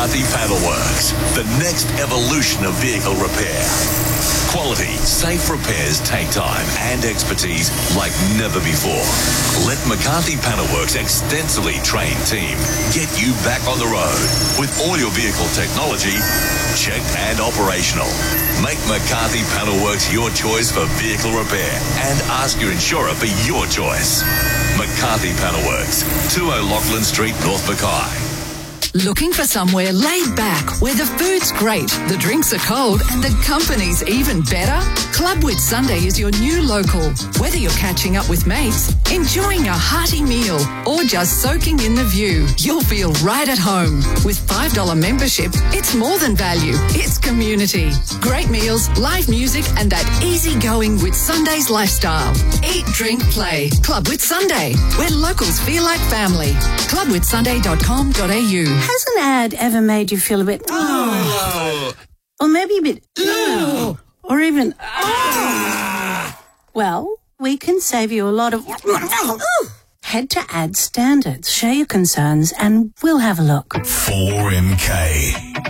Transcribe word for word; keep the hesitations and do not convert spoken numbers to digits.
McCarthy Panel Works, the next evolution of vehicle repair. Quality, safe repairs take time and expertise like never before. Let McCarthy Panel Works' extensively trained team get you back on the road with all your vehicle technology checked and operational. Make McCarthy Panel Works your choice for vehicle repair and ask your insurer for your choice. McCarthy Panel Works, two O'Loughlin Street, North Mackay. Looking for somewhere laid back where the food's great, the drinks are cold and the company's even better? Club Whitsunday is your new local. Whether you're catching up with mates, enjoying a hearty meal or just soaking in the view, you'll feel right at home. With five dollars membership, it's more than value, it's community. Great meals, live music and that easygoing Whitsunday's lifestyle. Eat, drink, play. Club Whitsunday, where locals feel like family. club whitsunday dot com dot a u. Has an ad ever made you feel a bit, oh, or maybe a bit, oh, or even, oh? Well, we can save you a lot of, head to Ad Standards, share your concerns, and we'll have a look. four M K.